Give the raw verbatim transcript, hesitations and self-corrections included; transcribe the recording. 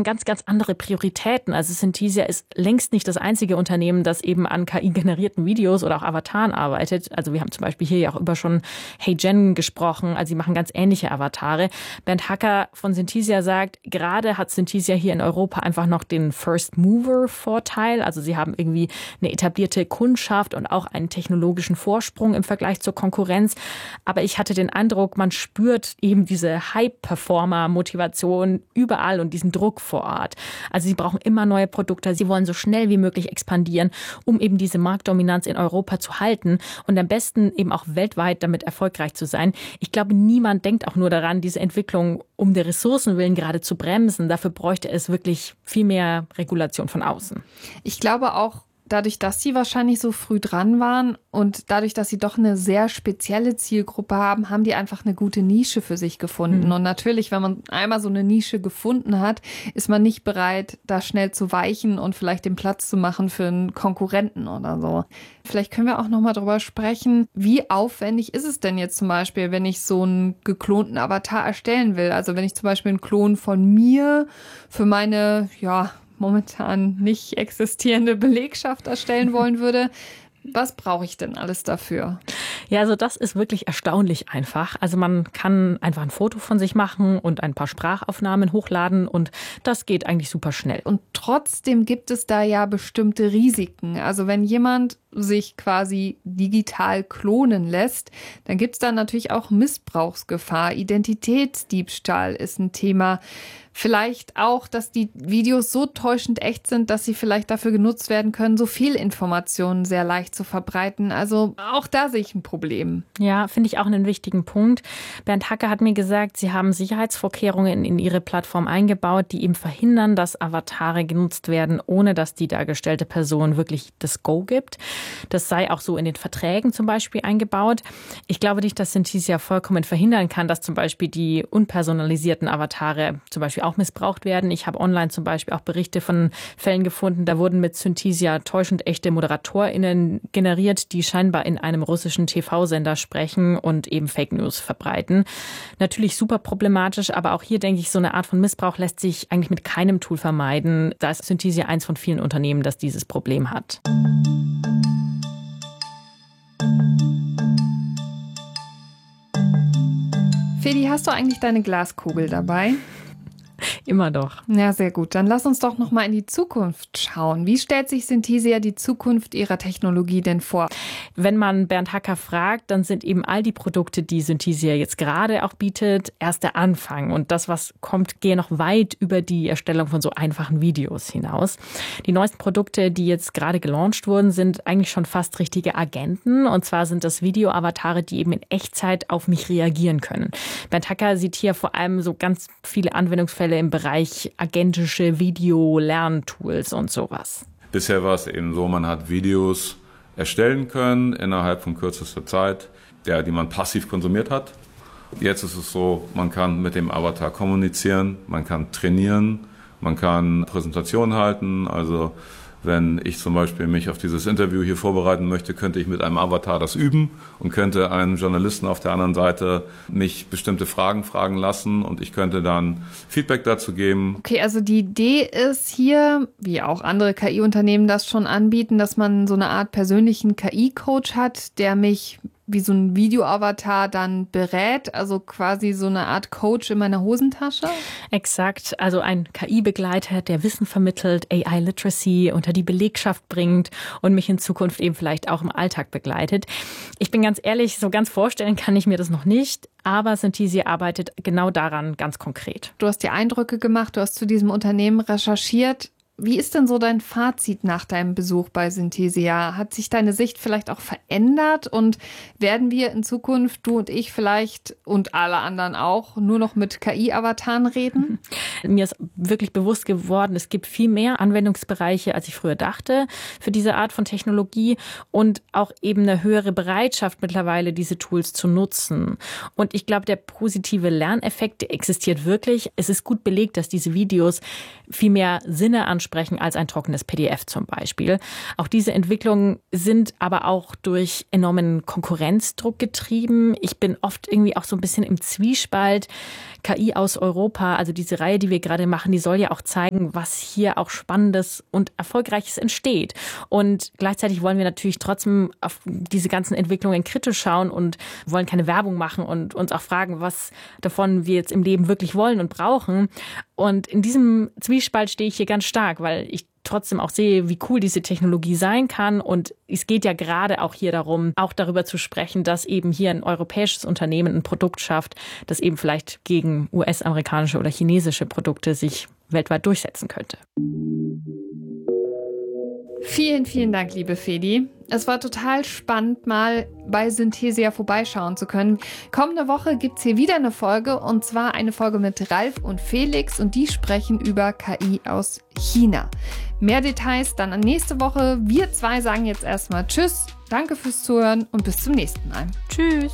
haben ganz, ganz andere Prioritäten. Also Synthesia ist längst nicht das einzige Unternehmen, das eben an K I-generierten Videos oder auch Avataren arbeitet. Also wir haben zum Beispiel hier ja auch über schon Hey Jen gesprochen. Also sie machen ganz ähnliche Avatare. Bernd Hacker von Synthesia sagt, gerade hat Synthesia hier in Europa einfach noch den First-Mover-Vorteil. Also sie haben irgendwie eine etablierte Kundschaft und auch einen technologischen Vorsprung im Vergleich zur Konkurrenz. Aber ich hatte den Eindruck, man spürt eben diese High-Performer-Motivation überall und diesen Druck vor Ort. Also sie brauchen immer neue Produkte. Sie wollen so schnell wie möglich expandieren, um eben diese Marktdominanz in Europa zu halten und am besten eben auch weltweit damit erfolgreich zu sein. Ich glaube, niemand denkt auch nur daran, diese Entwicklung um der Ressourcen willen gerade zu bremsen. Dafür bräuchte es wirklich viel mehr Regulation von außen. Ich glaube auch, dadurch, dass sie wahrscheinlich so früh dran waren und dadurch, dass sie doch eine sehr spezielle Zielgruppe haben, haben die einfach eine gute Nische für sich gefunden. Mhm. Und natürlich, wenn man einmal so eine Nische gefunden hat, ist man nicht bereit, da schnell zu weichen und vielleicht den Platz zu machen für einen Konkurrenten oder so. Vielleicht können wir auch noch mal drüber sprechen, wie aufwendig ist es denn jetzt zum Beispiel, wenn ich so einen geklonten Avatar erstellen will? Also wenn ich zum Beispiel einen Klon von mir für meine, ja, momentan nicht existierende Belegschaft erstellen wollen würde. Was brauche ich denn alles dafür? Ja, also das ist wirklich erstaunlich einfach. Also man kann einfach ein Foto von sich machen und ein paar Sprachaufnahmen hochladen und das geht eigentlich super schnell. Und trotzdem gibt es da ja bestimmte Risiken. Also wenn jemand sich quasi digital klonen lässt, dann gibt es da natürlich auch Missbrauchsgefahr. Identitätsdiebstahl ist ein Thema. Vielleicht auch, dass die Videos so täuschend echt sind, dass sie vielleicht dafür genutzt werden können, so viel Informationen sehr leicht zu verbreiten. Also auch da sehe ich ein Problem. Ja, finde ich auch einen wichtigen Punkt. Bernd Hacker hat mir gesagt, sie haben Sicherheitsvorkehrungen in ihre Plattform eingebaut, die eben verhindern, dass Avatare genutzt werden, ohne dass die dargestellte Person wirklich das Go gibt. Das sei auch so in den Verträgen zum Beispiel eingebaut. Ich glaube nicht, dass Synthesia vollkommen verhindern kann, dass zum Beispiel die unpersonalisierten Avatare zum Beispiel auch missbraucht werden. Ich habe online zum Beispiel auch Berichte von Fällen gefunden, da wurden mit Synthesia täuschend echte ModeratorInnen generiert, die scheinbar in einem russischen T V-Sender sprechen und eben Fake News verbreiten. Natürlich super problematisch, aber auch hier denke ich, so eine Art von Missbrauch lässt sich eigentlich mit keinem Tool vermeiden. Da ist Synthesia eins von vielen Unternehmen, das dieses Problem hat. Fedi, hast du eigentlich deine Glaskugel dabei? Immer doch. Ja, sehr gut. Dann lass uns doch noch mal in die Zukunft schauen. Wie stellt sich Synthesia die Zukunft ihrer Technologie denn vor? Wenn man Bernd Hacker fragt, dann sind eben all die Produkte, die Synthesia jetzt gerade auch bietet, erst der Anfang. Und das, was kommt, gehe noch weit über die Erstellung von so einfachen Videos hinaus. Die neuesten Produkte, die jetzt gerade gelauncht wurden, sind eigentlich schon fast richtige Agenten. Und zwar sind das Video-Avatare, die eben in Echtzeit auf mich reagieren können. Bernd Hacker sieht hier vor allem so ganz viele Anwendungsfälle im Bereich agentische Video-Lerntools und sowas. Bisher war es eben so, man hat Videos erstellen können innerhalb von kürzester Zeit, der, die man passiv konsumiert hat. Jetzt ist es so, man kann mit dem Avatar kommunizieren, man kann trainieren, man kann Präsentationen halten. Also wenn ich zum Beispiel mich auf dieses Interview hier vorbereiten möchte, könnte ich mit einem Avatar das üben und könnte einen Journalisten auf der anderen Seite mich bestimmte Fragen fragen lassen und ich könnte dann Feedback dazu geben. Okay, also die Idee ist hier, wie auch andere K I-Unternehmen das schon anbieten, dass man so eine Art persönlichen K I-Coach hat, der mich wie so ein Video-Avatar dann berät, also quasi so eine Art Coach in meiner Hosentasche? Exakt, also ein K I-Begleiter, der Wissen vermittelt, A I-Literacy unter die Belegschaft bringt und mich in Zukunft eben vielleicht auch im Alltag begleitet. Ich bin ganz ehrlich, so ganz vorstellen kann ich mir das noch nicht, aber Synthesia arbeitet genau daran ganz konkret. Du hast dir Eindrücke gemacht, du hast zu diesem Unternehmen recherchiert. Wie ist denn so dein Fazit nach deinem Besuch bei Synthesia? Hat sich deine Sicht vielleicht auch verändert und werden wir in Zukunft, du und ich vielleicht und alle anderen auch, nur noch mit K I-Avataren reden? Mir ist wirklich bewusst geworden, es gibt viel mehr Anwendungsbereiche, als ich früher dachte, für diese Art von Technologie und auch eben eine höhere Bereitschaft mittlerweile, diese Tools zu nutzen. Und ich glaube, der positive Lerneffekt, der existiert wirklich. Es ist gut belegt, dass diese Videos viel mehr Sinne ansprechen sprechen als ein trockenes P D F zum Beispiel. Auch diese Entwicklungen sind aber auch durch enormen Konkurrenzdruck getrieben. Ich bin oft irgendwie auch so ein bisschen im Zwiespalt. K I aus Europa, also diese Reihe, die wir gerade machen, die soll ja auch zeigen, was hier auch Spannendes und Erfolgreiches entsteht. Und gleichzeitig wollen wir natürlich trotzdem auf diese ganzen Entwicklungen kritisch schauen und wollen keine Werbung machen und uns auch fragen, was davon wir jetzt im Leben wirklich wollen und brauchen. Und in diesem Zwiespalt stehe ich hier ganz stark, weil ich trotzdem auch sehe, wie cool diese Technologie sein kann. Und es geht ja gerade auch hier darum, auch darüber zu sprechen, dass eben hier ein europäisches Unternehmen ein Produkt schafft, das eben vielleicht gegen U S-amerikanische oder chinesische Produkte sich weltweit durchsetzen könnte. Vielen, vielen Dank, liebe Fedi. Es war total spannend, mal bei Synthesia vorbeischauen zu können. Kommende Woche gibt's hier wieder eine Folge, und zwar eine Folge mit Ralf und Felix, und die sprechen über K I aus China. Mehr Details dann nächste Woche. Wir zwei sagen jetzt erstmal Tschüss, danke fürs Zuhören und bis zum nächsten Mal. Tschüss.